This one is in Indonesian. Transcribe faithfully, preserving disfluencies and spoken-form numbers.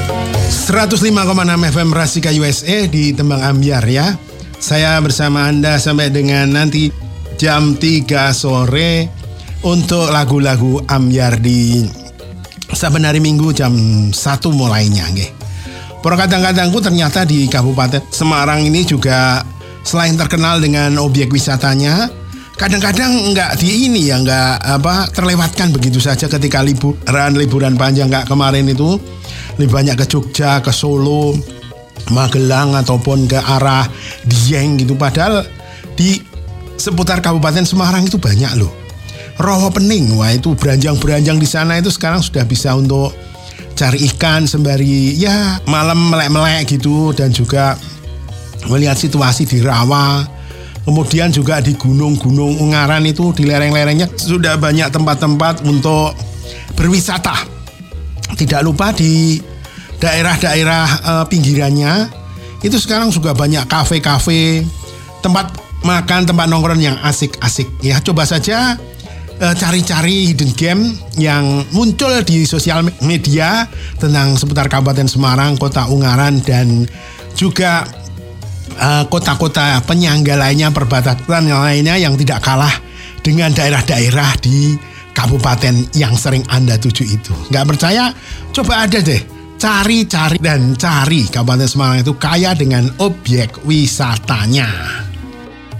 seratus lima koma enam F M Rasika U S A di Tembang Ambyar ya. Saya bersama Anda sampai dengan nanti jam tiga sore untuk lagu-lagu Ambyar di saben hari Minggu jam satu mulainya nggih. Para kadang-kadangku ternyata di Kabupaten Semarang ini juga selain terkenal dengan objek wisatanya, kadang-kadang enggak di ini ya enggak apa terlewatkan begitu saja ketika liburan liburan panjang enggak kemarin itu. Lebih banyak ke Jogja, ke Solo, Magelang ataupun ke arah Dieng gitu. Padahal di seputar Kabupaten Semarang itu banyak loh. Rowo Pening, wah itu beranjang-beranjang di sana itu sekarang sudah bisa untuk cari ikan sembari ya malam melek-melek gitu, dan juga melihat situasi di rawa. Kemudian juga di gunung-gunung Ungaran itu di lereng-lerengnya sudah banyak tempat-tempat untuk berwisata. Tidak lupa di daerah-daerah e, pinggirannya itu sekarang juga banyak kafe-kafe, tempat makan, tempat nongkrong yang asik-asik ya. Coba saja e, cari-cari hidden game yang muncul di sosial media tentang seputar Kabupaten Semarang, Kota Ungaran, dan juga e, kota-kota penyangga lainnya, perbatasan lainnya yang tidak kalah dengan daerah-daerah di kabupaten yang sering Anda tuju itu. Nggak percaya? Coba ada deh. Cari-cari dan cari Kabupaten Semarang itu kaya dengan objek wisatanya.